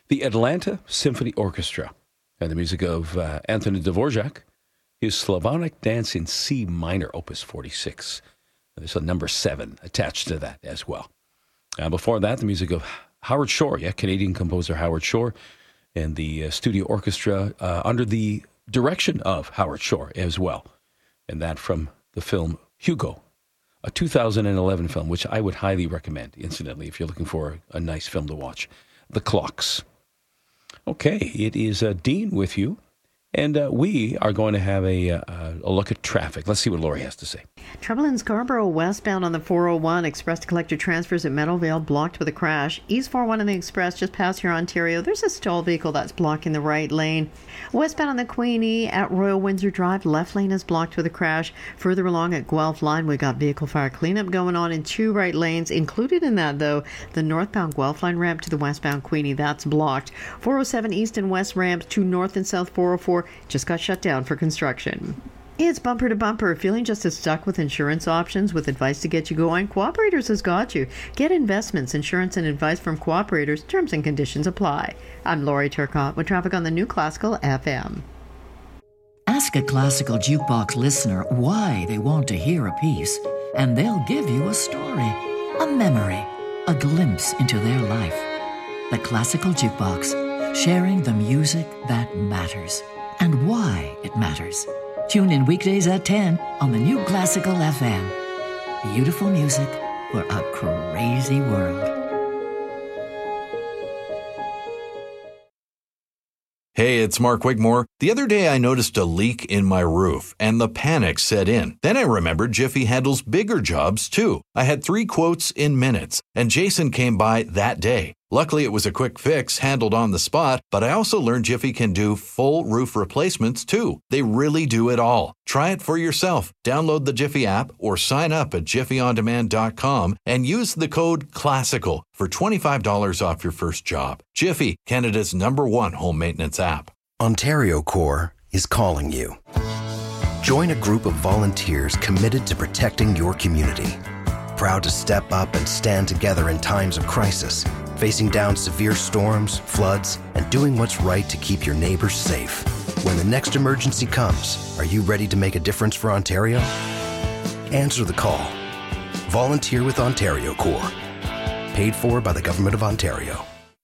the Atlanta Symphony Orchestra, and the music of Anthony Dvorak, his Slavonic Dance in C minor, Opus 46. There's a number 7 attached to that as well. Before that, the music of Howard Shore, Canadian composer Howard Shore, and the studio orchestra under the direction of Howard Shore as well. And that from the film Hugo, a 2011 film, which I would highly recommend, incidentally, if you're looking for a nice film to watch. The Clocks. Okay, it is Dean with you, and we are going to have a look at traffic. Let's see what Lori has to say. Trouble in Scarborough westbound on the 401. Express to collector transfers at Meadowvale blocked with a crash. East 401 on the Express just past here, Ontario. There's a stalled vehicle that's blocking the right lane. Westbound on the Queenie at Royal Windsor Drive, left lane is blocked with a crash. Further along at Guelph Line, we got vehicle fire cleanup going on in 2 right lanes. Included in that, though, the northbound Guelph Line ramp to the westbound Queenie. That's blocked. 407 east and west ramps to north and south 404 just got shut down for construction. It's bumper to bumper. Feeling just as stuck with insurance options with advice to get you going? Cooperators has got you. Get investments, insurance, and advice from Cooperators. Terms and conditions apply. I'm Lori Turcotte with traffic on the New Classical FM. Ask a classical jukebox listener why they want to hear a piece, and they'll give you a story, a memory, a glimpse into their life. The Classical Jukebox, sharing the music that matters and why it matters. Tune in weekdays at 10 on the New Classical FM. Beautiful music for a crazy world. Hey, it's Mark Wigmore. The other day I noticed a leak in my roof, and the panic set in. Then I remembered Jiffy handles bigger jobs, too. I had 3 quotes in minutes, and Jason came by that day. Luckily, it was a quick fix handled on the spot, but I also learned Jiffy can do full roof replacements, too. They really do it all. Try it for yourself. Download the Jiffy app or sign up at jiffyondemand.com and use the code CLASSICAL for $25 off your first job. Jiffy, Canada's #1 home maintenance app. Ontario Corps is calling you. Join a group of volunteers committed to protecting your community. Proud to step up and stand together in times of crisis, facing down severe storms, floods, and doing what's right to keep your neighbors safe. When the next emergency comes, are you ready to make a difference for Ontario? Answer the call. Volunteer with Ontario Corps. Paid for by the Government of Ontario.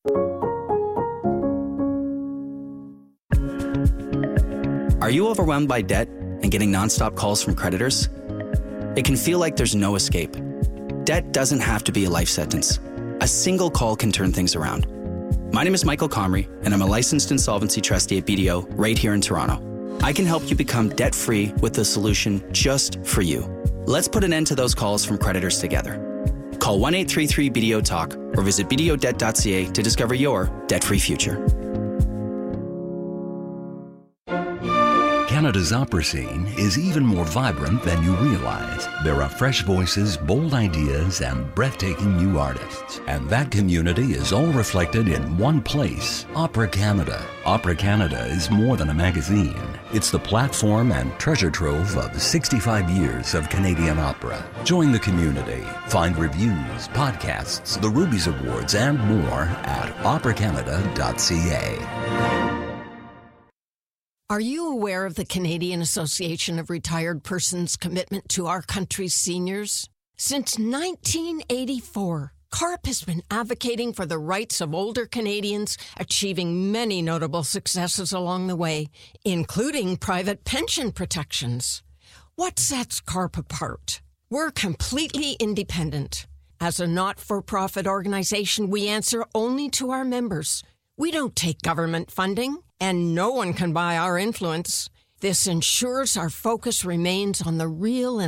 Are you overwhelmed by debt and getting nonstop calls from creditors? It can feel like there's no escape. Debt doesn't have to be a life sentence. A single call can turn things around. My name is Michael Comrie, and I'm a licensed insolvency trustee at BDO right here in Toronto. I can help you become debt-free with a solution just for you. Let's put an end to those calls from creditors together. Call 1-833-BDO-TALK or visit bdodebt.ca to discover your debt-free future. Canada's opera scene is even more vibrant than you realize. There are fresh voices, bold ideas, and breathtaking new artists. And that community is all reflected in one place, Opera Canada. Opera Canada is more than a magazine. It's the platform and treasure trove of 65 years of Canadian opera. Join the community. Find reviews, podcasts, the Rubies Awards, and more at operacanada.ca. Are you aware of the Canadian Association of Retired Persons' commitment to our country's seniors? Since 1984, CARP has been advocating for the rights of older Canadians, achieving many notable successes along the way, including private pension protections. What sets CARP apart? We're completely independent. As a not-for-profit organization, we answer only to our members. We don't take government funding, and no one can buy our influence. This ensures our focus remains on the real and